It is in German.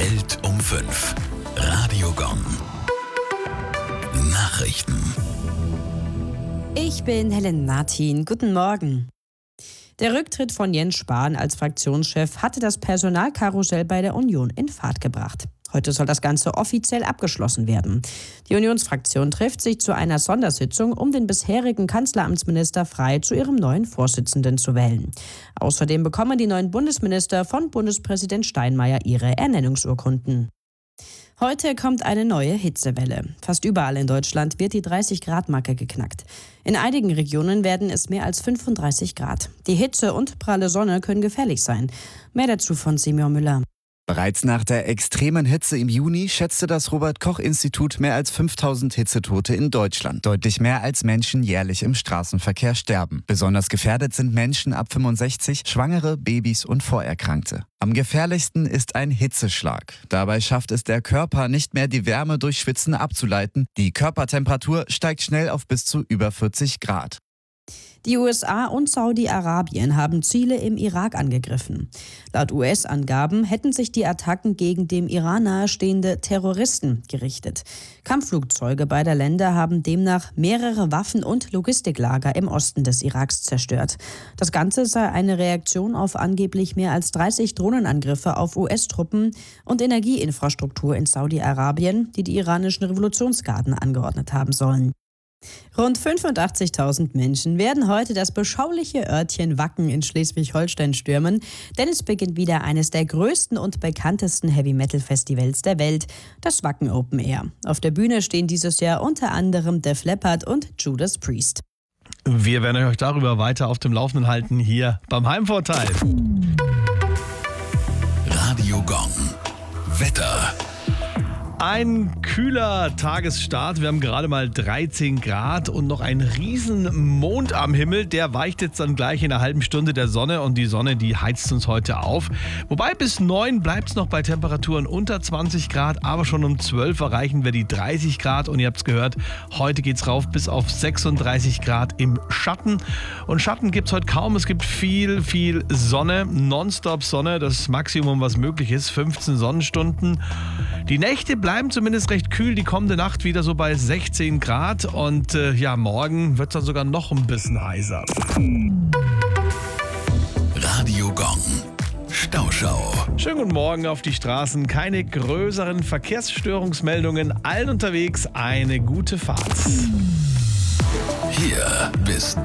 Welt um 5. Radio Gong. Nachrichten. Ich bin Helen Martin. Guten Morgen. Der Rücktritt von Jens Spahn als Fraktionschef hatte das Personalkarussell bei der Union in Fahrt gebracht. Heute soll das Ganze offiziell abgeschlossen werden. Die Unionsfraktion trifft sich zu einer Sondersitzung, um den bisherigen Kanzleramtsminister Frey zu ihrem neuen Vorsitzenden zu wählen. Außerdem bekommen die neuen Bundesminister von Bundespräsident Steinmeier ihre Ernennungsurkunden. Heute kommt eine neue Hitzewelle. Fast überall in Deutschland wird die 30-Grad-Marke geknackt. In einigen Regionen werden es mehr als 35 Grad. Die Hitze und pralle Sonne können gefährlich sein. Mehr dazu von Simeon Müller. Bereits nach der extremen Hitze im Juni schätzte das Robert-Koch-Institut mehr als 5000 Hitzetote in Deutschland. Deutlich mehr als Menschen jährlich im Straßenverkehr sterben. Besonders gefährdet sind Menschen ab 65, Schwangere, Babys und Vorerkrankte. Am gefährlichsten ist ein Hitzeschlag. Dabei schafft es der Körper nicht mehr, die Wärme durch Schwitzen abzuleiten. Die Körpertemperatur steigt schnell auf bis zu über 40 Grad. Die USA und Saudi-Arabien haben Ziele im Irak angegriffen. Laut US-Angaben hätten sich die Attacken gegen dem Iran nahestehende Terroristen gerichtet. Kampfflugzeuge beider Länder haben demnach mehrere Waffen- und Logistiklager im Osten des Iraks zerstört. Das Ganze sei eine Reaktion auf angeblich mehr als 30 Drohnenangriffe auf US-Truppen und Energieinfrastruktur in Saudi-Arabien, die die iranischen Revolutionsgarden angeordnet haben sollen. Rund 85.000 Menschen werden heute das beschauliche Örtchen Wacken in Schleswig-Holstein stürmen, denn es beginnt wieder eines der größten und bekanntesten Heavy-Metal-Festivals der Welt, das Wacken Open Air. Auf der Bühne stehen dieses Jahr unter anderem Def Leppard und Judas Priest. Wir werden euch darüber weiter auf dem Laufenden halten, hier beim Heimvorteil. Radio Gong. Wetter. Ein kühler Tagesstart. Wir haben gerade mal 13 Grad und noch einen riesen Mond am Himmel. Der weicht jetzt dann gleich in einer halben Stunde der Sonne und die Sonne, die heizt uns heute auf. Wobei bis 9 bleibt es noch bei Temperaturen unter 20 Grad, aber schon um 12 erreichen wir die 30 Grad und ihr habt es gehört, heute geht es rauf bis auf 36 Grad im Schatten. Und Schatten gibt es heute kaum. Es gibt viel Sonne, Nonstop Sonne, das Maximum, was möglich ist, 15 Sonnenstunden. Die Nächte bleiben zumindest recht kühl, die kommende Nacht wieder so bei 16 Grad und morgen wird es dann sogar noch ein bisschen heißer. Radio Gong. Stauschau. Schönen guten Morgen auf die Straßen. Keine größeren Verkehrsstörungsmeldungen. Allen unterwegs eine gute Fahrt. Hier bist